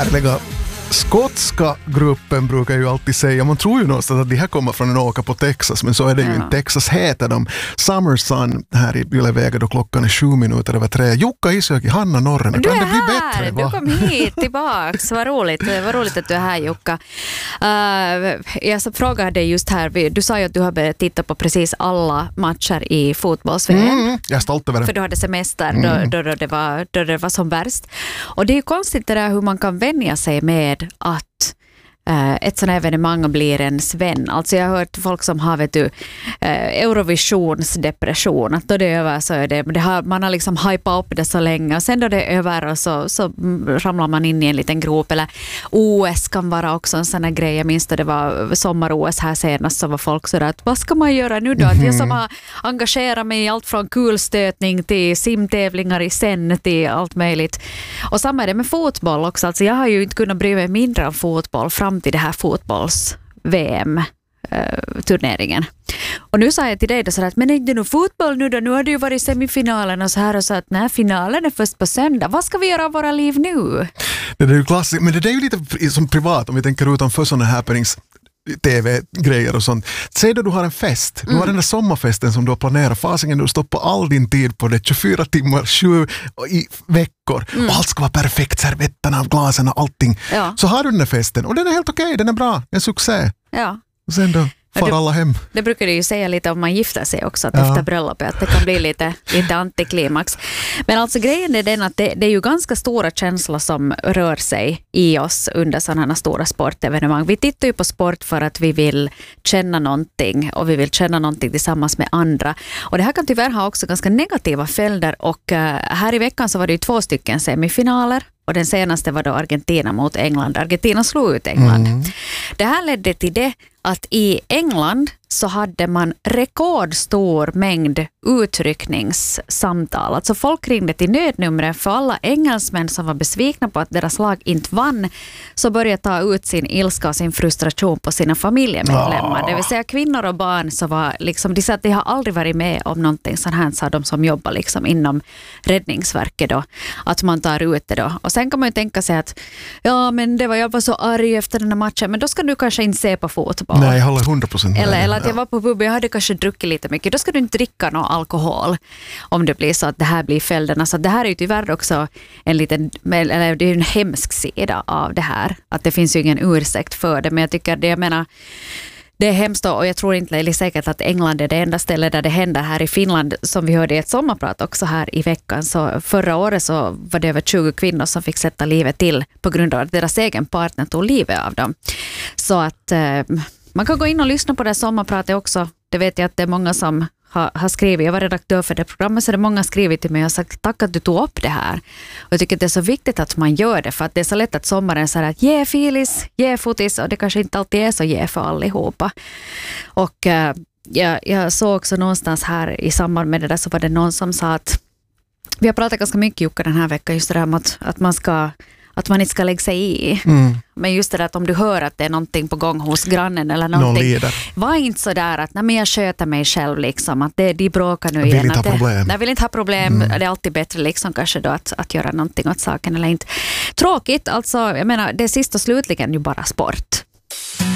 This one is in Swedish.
härliga skotska gruppen brukar ju alltid säga, man tror ju någonstans att de här kommer från en åka på Texas, men så är det ju inte. Texas heter de. Summer Sun här i Yle-Vega då klockan är 7:07. Jukka Isojoki, Hanna Norren. Kan det bli bättre? Du kom hit tillbaks. Vad roligt att du är här, Jukka. Jag frågade dig just här, du sa ju att du har börjat titta på precis alla matcher i fotbolls-VM. Jag är stolt över det. För du hade semester då det var som värst. Och det är ju konstigt det där hur man kan vänja sig med att ett sådant evenemang blir ens vän. Alltså jag har hört folk som har Eurovisionsdepression, att då det är över så är det man har liksom hypat upp det så länge och sen då det är över och så ramlar man in i en liten grop. Eller OS kan vara också en sån här grej. Jag minns att det var sommar-OS här senast, så var folk sådär att vad ska man göra nu då? Att jag som har engagerat mig i allt från kulstötning till simtävlingar i sen till allt möjligt. Och samma är det med fotboll också. Alltså jag har ju inte kunnat bry mig mindre om fotboll fram till det här fotbolls-VM-turneringen. Och nu sa jag till dig då så att men är det nog fotboll nu då? Nu har det ju varit semifinalen och så här och så att nej, finalen är först på söndag. Vad ska vi göra av våra liv nu? Det är ju klassiskt, men det är ju lite som privat om vi tänker utanför sådana happenings, TV-grejer och sånt. Säg då du har en fest. Du har den där sommarfesten som du har planerat. Fasingen, du stoppar all din tid på det. 24 timmar, 7 i veckor. Och allt ska vara perfekt. Servetterna, glasen och allting. Ja. Så har du den där festen. Och den är helt okej. Den är bra. En succé. Ja. Och sen då far alla hem. Det brukar du ju säga lite om man gifter sig också. Att efter bröllopet. Att det kan bli lite antiklimax. Men alltså grejen är den att det är ju ganska stora känslor som rör sig i oss under sådana här stora sportevenemang. Vi tittar ju på sport för att vi vill känna någonting. Och vi vill känna någonting tillsammans med andra. Och det här kan tyvärr ha också ganska negativa följder. Och här i veckan så var det ju 2 stycken semifinaler. Och den senaste var då Argentina mot England. Argentina slog ut England. Det här ledde till det att i England så hade man rekordstor mängd utryckningssamtal. Alltså folk ringde till nödnumret för alla engelsmän som var besvikna på att deras lag inte vann, så började ta ut sin ilska och sin frustration på sina familjemedlemmar. Det vill säga kvinnor och barn som var liksom, de sa att de har aldrig varit med om någonting sånt här, sa de som jobbar liksom inom Räddningsverket då, att man tar ut det då. Och sen kan man ju tänka sig att ja, men jag var så arg efter den här matchen, men då ska du kanske inte se på fotboll. Nej, jag håller 100% med. Eller att jag var på pub, jag hade kanske druckit lite mycket. Då ska du inte dricka någon alkohol om det blir så att det här blir följderna. Så det här är ju tyvärr också en liten, eller det är en hemsk sida av det här. Att det finns ju ingen ursäkt för det. Men jag tycker det är hemskt, och jag tror inte eller säkert att England är det enda stället där det händer. Här i Finland, som vi hörde i ett sommarprat också här i veckan, så förra året så var det över 20 kvinnor som fick sätta livet till på grund av att deras egen partner tog livet av dem. Så att man kan gå in och lyssna på det sommarpratet också. Det vet jag att det är många som har skrivit. Jag var redaktör för det programmet, så det är många skrivit till mig och sagt tack att du tog upp det här. Och jag tycker att det är så viktigt att man gör det, för att det är så lätt att sommaren säger att ge filis, ge fotis, och det kanske inte alltid är så ge för allihopa. Och jag såg också någonstans här i samband med det där, så var det någon som sa att vi har pratat ganska mycket, Jukka, den här veckan just det där om att man inte ska lägga sig i. Men just det där att om du hör att det är någonting på gång hos grannen eller någonting, var inte så där att nej, men jag sköter mig själv liksom, att de bråkar nu igen. Jag vill inte ha problem. Det är alltid bättre liksom kanske då att göra någonting åt saken eller inte. Tråkigt, alltså jag menar, det är sist och slutligen ju bara sport.